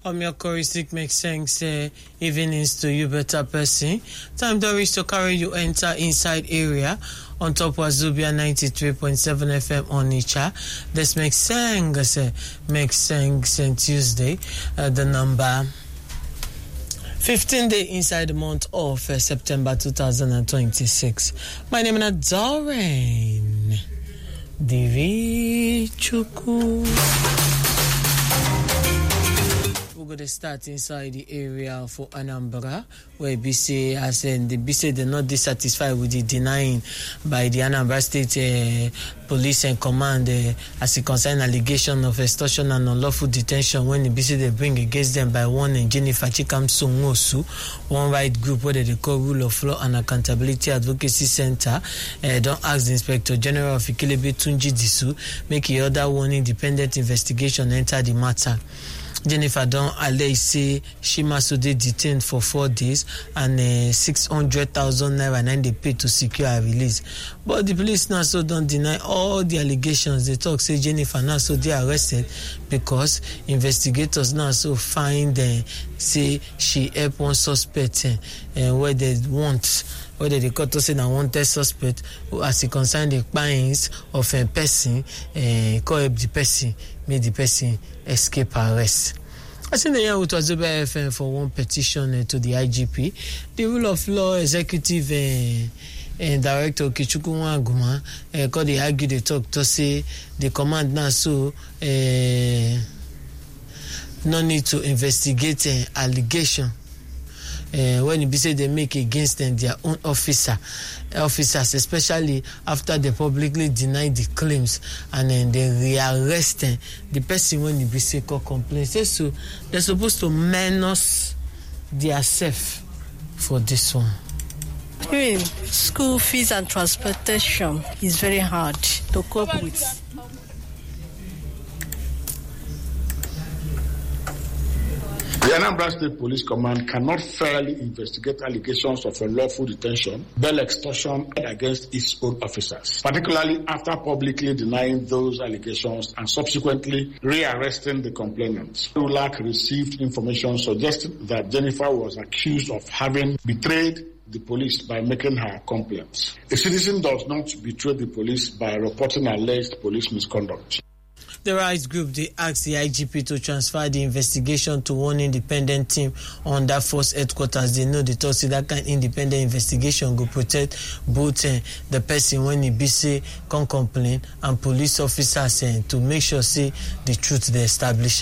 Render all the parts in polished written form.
Your choristic makes sense. Evenings to you, better person. Time to reach to carry you enter inside area on top of Zubia 93.7 FM on Nicha. This makes sense on Tuesday. The number 15 day inside the month of September 2026. My name is Doreen Divichuku. We're going to start inside the area for Anambra, where BC has the BC they're not dissatisfied with the denying by the Anambra State Police and Command as it concerns allegation of extortion and unlawful detention when the BC they bring against them by one Jennifer Chikam Songosu, one right group where they call Rule of Law and Accountability Advocacy Center. Don't ask the Inspector General of Ikilebe Tunji Disu make a other one independent investigation enter the matter. Jennifer Don allege say she must be detained for 4 days and 600,000 naira and they pay to secure her release. But the police now so don't deny all the allegations. They talk say Jennifer now so they arrested because investigators now so find say she help one suspect where they want. Whether they got to say that wanted suspect as it concerned the crimes of a person, call up the person, made the person escape arrest. I think the year with Wazobia FM for one petition to the IGP. The Rule of Law Executive Director Kichuku Nwaguma called the argue the talk to say the command now so no need to investigate allegation. When you say they make against them their own officers, especially after they publicly deny the claims and then they rearrest the person when you say call complaints. So they're supposed to menace their self for this one. School fees and transportation is very hard to cope with. The Anambra State Police Command cannot fairly investigate allegations of unlawful detention, bail extortion against its own officers, particularly after publicly denying those allegations and subsequently rearresting the complainant. RULAC received information suggesting that Jennifer was accused of having betrayed the police by making her complaints. A citizen does not betray the police by reporting alleged police misconduct. The rights group, they asked the IGP to transfer the investigation to one independent team on that force headquarters. They know they thought that kind of independent investigation will protect both the person when he be say can complain and police officers to make sure say the truth they establish.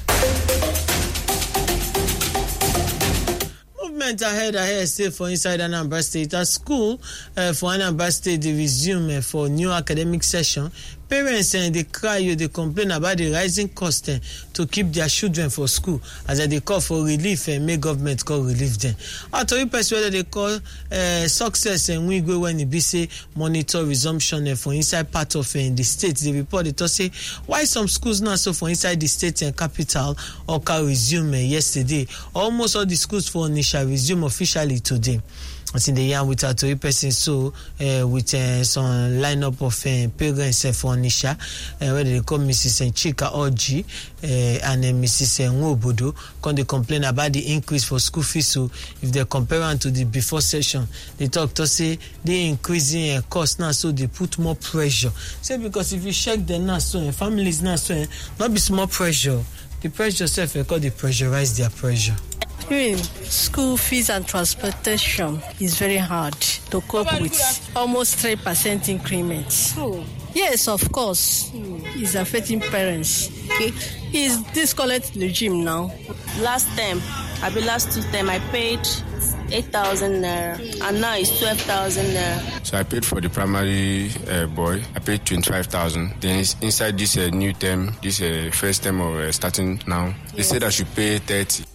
Ahead still for inside Anambra State. At school for Anambra State, they resume for new academic session. Parents they cry, they complain about the rising cost to keep their children for school as they call for relief and make government call relief them. After you persuade they call success and we go when it be say monitor resumption for inside part of the state. They report it to say why some schools now so for inside the state and capital or can resume yesterday. Almost all the schools for Nisha resume officially today. I think the year with a Tory person so with some lineup of parents for Nisha where they call Mrs. Chika Oji and Mrs. Ngobodo when they complain about the increase for school fees. So if they compare them to the before session, they talk to say they increasing cost now, so they put more pressure. Say because if you check the now so families now so not be small pressure. The pressure self because they pressurize their pressure. School fees and transportation is very hard to cope with. Almost 3% increments. Oh. Yes, of course. It's affecting parents. Okay. Is this collect regime now? Last two term, I paid 8,000 naira, and now it's 12,000 naira. So I paid for the primary boy. I paid 25,000. Then inside this new term, this first term of starting now, they said I should pay 30.